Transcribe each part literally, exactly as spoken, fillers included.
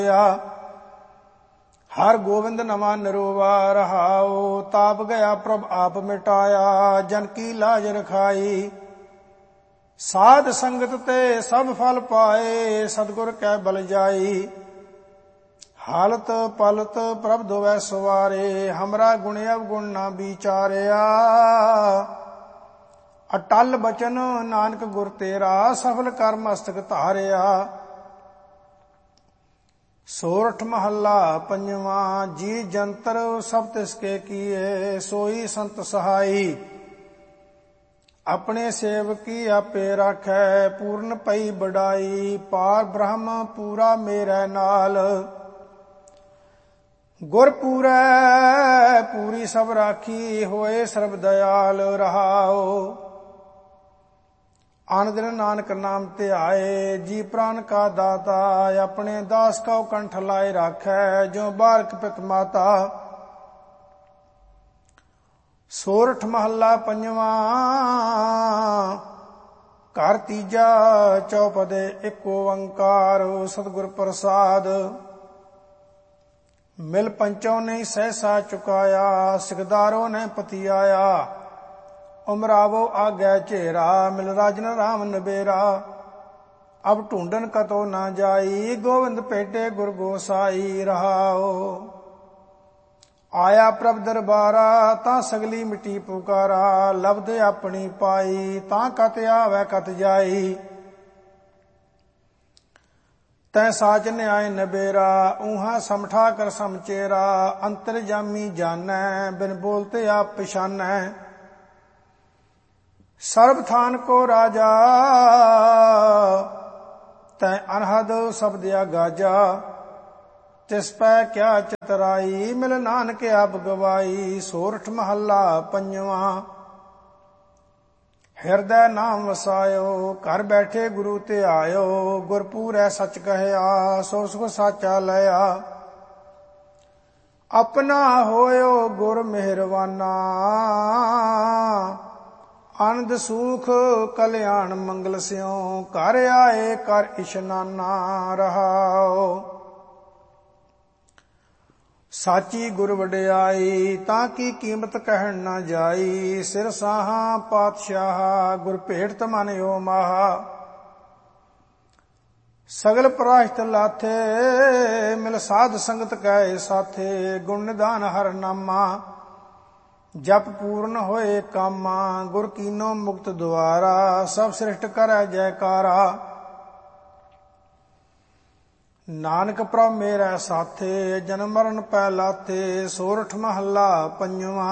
हर गोविंद नवा निरोवा रहाओ। ताप गया प्रभ आप मिटाया, जन की लाज रखाई। साध संगत ते सब फल पाए, सतगुर कै बल जाई। हालत पलत प्रभ दोवै सवारे, हमरा गुण अवगुण ना विचारिया। अटल बचन नानक गुर तेरा, सफल कर मस्तक धारिया। सोरठ महला पंजवा, जी जंतर सब तिसके किए, सोई संत सहाई। अपने सेवक की आपे राखै, पूर्ण पई बड़ाई। पार ब्रह्म पूरा मेरे नाल, गुर पूरै पूरी सब राखी। होए सर्व दयाल रहाओ। आन दिन नानक नाम ध्याए, जी प्राण का दाता। अपने दास का कंठ लाए राखै, जो बालक पित माता। सोरठ महला पंजवा, घर तीजा चौपदे एक ओंकार। सतगुर प्रसाद मिल पंचों ने सहसा चुकाया, सिकदारों ने पतियाया। उमरावो आगे चेरा, मिल राजन राम नबेरा। अब ढूंढन कतो ना जाई, गोविंद पेटे गुर गोसाई रहाओ। आया प्रभ दरबारा, ता सगली मिट्टी पुकारा। लब्ध अपनी पाई, ता कत आवे कत जाई। तै साच न्याय नबेरा, ऊहा समठा कर समचेरा। अंतर जामी जानै, बिन बोलते आप पछानै। सर्व थान को राजा, तै अनहद शब्द गाजा। तिस पै क्या चतराई, मिल नानक आप गवाई। सोरठ महला पंजवा, हृदय नाम वसायो। घर बैठे गुरु ते आयो, गुरपूरै सच कहया। सो सुख साचा लया, अपना होयो गुर मेहरवाना। आनंद सुख कल्याण मंगल स्यों, घर आए कर इशनाना रहाओ। साची गुर वडियाई, ताकि कीमत कहन ना जाई। सिर साहा पातशाह, गुर भेट मन ओ माहा। सगल पराहित लाथे, मिल साध संगत कै साथे। गुण निधान हर नामा, जप पूर्ण होए कामा। गुर कीनो मुक्त द्वारा, सब सृष्ट करै जयकारा। नानक प्रभ मेरे साथे, जन्म मरण पै लाथे। सोरठ महला पंजवा,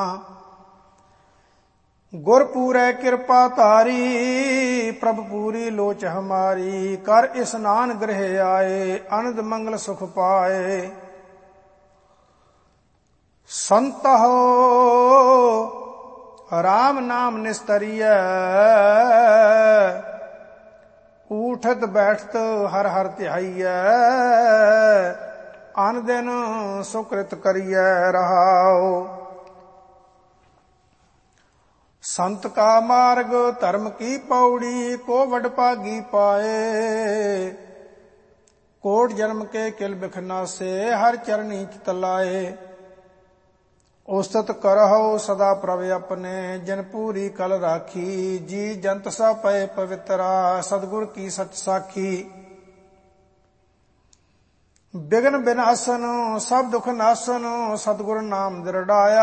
गुर पूरै कृपा धारी। प्रभ पूरी लोच हमारी, कर स्नान गृह आए। आनंद मंगल सुख पाए। संत हो राम नाम निस्तरिय, उठत बैठत हर हर ध्याइय। आन दिन सुकृत करिय रहाओ। संत का मार्ग धर्म की पौड़ी, को वड भागी पाए। कोट जन्म के किल बिखना से, हर चरणी चित लाए। उस्तत करहो सदा प्रभ अपने, जन पूरी कल राखी। जी जंत सा पए पवित्रा, सतगुर की सच साखी। बिघ्न विनाशन सब दुख नाशन, सतगुर नाम दृढ़ाया।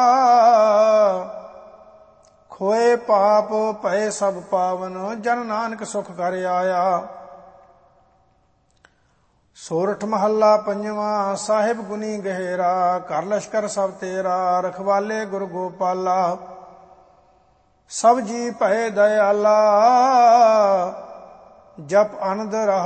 खोए पाप भय सब पावन, जन नानक सुख कर आया। सोरठ महला पंजवा, साहिब गुनी गहेरा। घर लश्कर सब तेरा, रखवाले गुर गोपाला। सब जी भय दयाला, जप आनंद रहो।